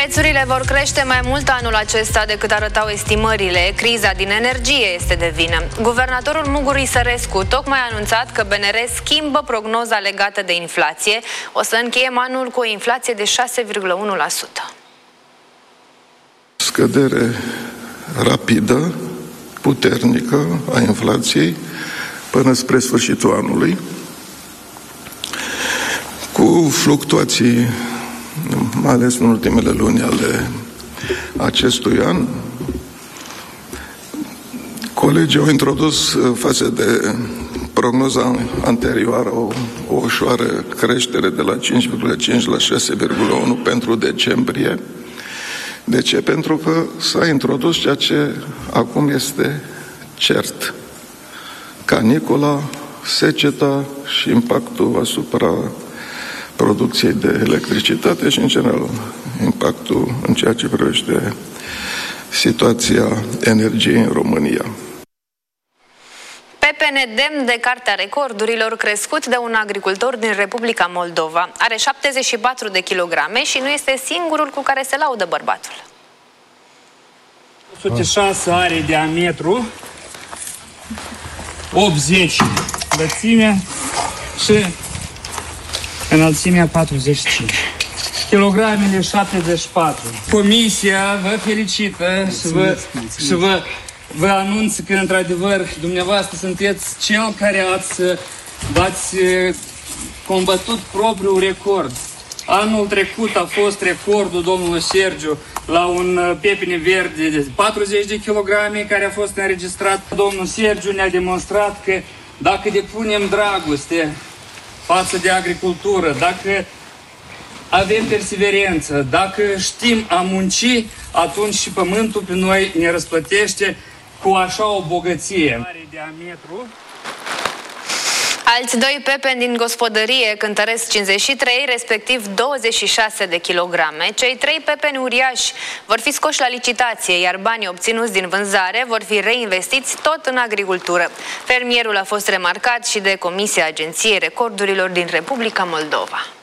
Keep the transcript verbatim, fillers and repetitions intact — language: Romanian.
Prețurile vor crește mai mult anul acesta decât arătau estimările. Criza din energie este de vină. Guvernatorul Mugur Isărescu tocmai a anunțat că B N R schimbă prognoza legată de inflație. O să încheiem anul cu o inflație de șase virgulă unu la sută. Scădere rapidă, puternică a inflației până spre sfârșitul anului, cu fluctuații, mai ales în ultimele luni ale acestui an. Colegii au introdus față de prognoza anterioară o, o ușoară creștere de la cinci virgulă cinci la șase virgulă unu pentru decembrie. De ce? Pentru că s-a introdus ceea ce acum este cert: canicula, seceta și impactul asupra producției de electricitate și, în general, impactul în ceea ce privește situația energiei în România. Pepene demn de Cartea Recordurilor, crescut de un agricultor din Republica Moldova. Are șaptezeci și patru de kilograme și nu este singurul cu care se laudă bărbatul. o sută șase are diametru, optzeci lățime și înălțimea patruzeci și cinci. Kilogramele șaptezeci și patru. Comisia vă felicită și vă, și vă, vă anunță că, într-adevăr, dumneavoastră sunteți cel care ați, v-ați combătut propriul record. Anul trecut a fost recordul domnului Sergiu la un pepene verde de patruzeci de kilograme care a fost înregistrat. Domnul Sergiu ne-a demonstrat că dacă depunem dragoste față de agricultură, dacă avem perseverență, dacă știm a munci, atunci și pământul pe noi ne răsplătește cu așa o bogăție. Alți doi pepeni din gospodărie cântăresc cincizeci și trei, respectiv douăzeci și șase de kilograme. Cei trei pepeni uriași vor fi scoși la licitație, iar banii obținuți din vânzare vor fi reinvestiți tot în agricultură. Fermierul a fost remarcat și de Comisia Agenției Recordurilor din Republica Moldova.